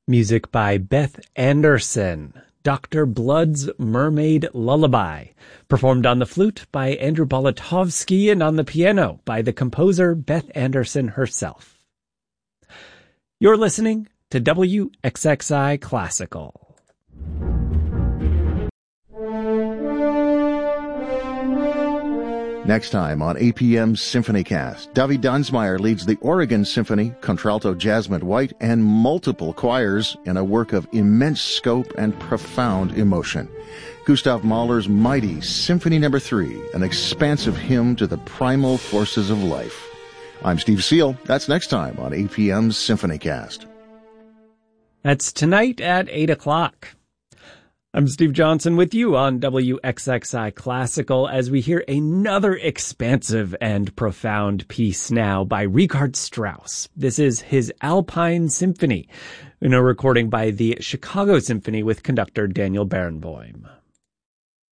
Music by Beth Anderson, Dr. Blood's Mermaid Lullaby, performed on the flute by Andrew Bolatovsky and on the piano by the composer Beth Anderson herself. You're listening to WXXI Classical. Next time on APM's SymphonyCast, David Dunsmeyer leads the Oregon Symphony, contralto Jasmine White, and multiple choirs in a work of immense scope and profound emotion. Gustav Mahler's mighty Symphony No. 3, an expansive hymn to the primal forces of life. I'm Steve Seal. That's next time on APM's SymphonyCast. That's tonight at 8 o'clock. I'm Steve Johnson with you on WXXI Classical as we hear another expansive and profound piece now by Richard Strauss. This is his Alpine Symphony, in a recording by the Chicago Symphony with conductor Daniel Barenboim.